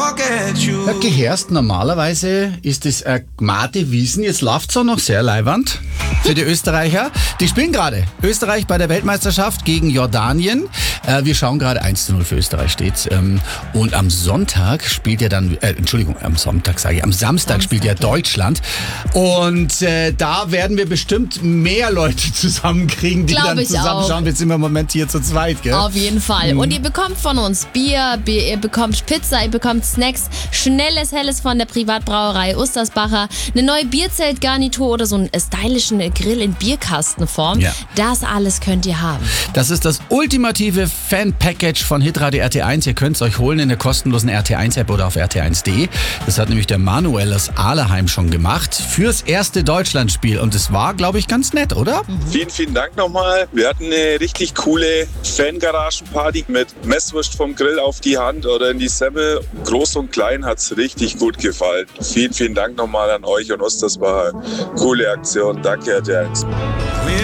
Ja, gehörst, normalerweise ist es Gmade Wiesen, jetzt läuft's auch noch sehr leiwand für die Österreicher. Die spielen gerade Österreich bei der Weltmeisterschaft gegen Jordanien. Wir schauen gerade 1:0 für Österreich steht's. Und am Sonntag spielt ja dann, am Samstag spielt ja Deutschland. Und da werden wir bestimmt mehr Leute zusammenkriegen, die dann zusammenschauen. Wir sind im Moment hier zu zweit, gell? Auf jeden Fall. Und ihr bekommt von uns Bier, ihr bekommt Pizza, ihr bekommt Snacks, schnelles, helles von der Privatbrauerei Ustersbacher, eine neue Bierzeltgarnitur oder so einen stylischen Grill in Bierkastenform. Ja. Das alles könnt ihr haben. Das ist das ultimative Fan-Package von Hitradio RT1. Ihr könnt es euch holen in der kostenlosen RT1-App oder auf rt1.de. Das hat nämlich der Manuel aus Ahleheim schon gemacht fürs erste Deutschlandspiel. Und es war, glaube ich, ganz nett, oder? Vielen, vielen Dank nochmal. Wir hatten eine richtig coole Fangaragenparty mit Messwurst vom Grill auf die Hand oder in die Semmel. Groß und klein hat es richtig gut gefallen. Vielen, vielen Dank nochmal an euch und Ustersbacher. Coole Aktion. Danke, RT1.